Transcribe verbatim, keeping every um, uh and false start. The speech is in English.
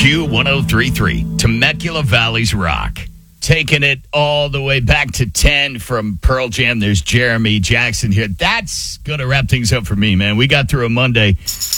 Q one oh three point three, Temecula Valley's Rock. Taking it all the way back to ten from Pearl Jam. There's Jeremy Jackson here. That's going to wrap things up for me, man. We got through a Monday.